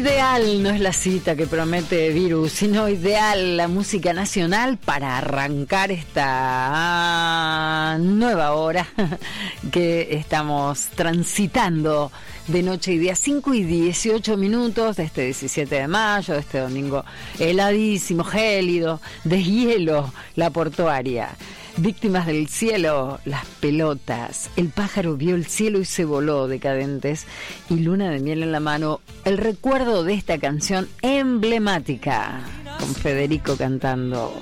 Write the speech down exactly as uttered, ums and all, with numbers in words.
Ideal no es la cita que promete Virus, sino ideal la música nacional para arrancar esta nueva hora que estamos transitando de noche y día. Cinco y dieciocho minutos de este diecisiete de mayo, de este domingo heladísimo, gélido, de hielo, la portuaria. Víctimas del cielo, las pelotas. El pájaro vio el cielo y se voló, decadentes. Y luna de miel en la mano. El recuerdo de esta canción emblemática, con Federico cantando.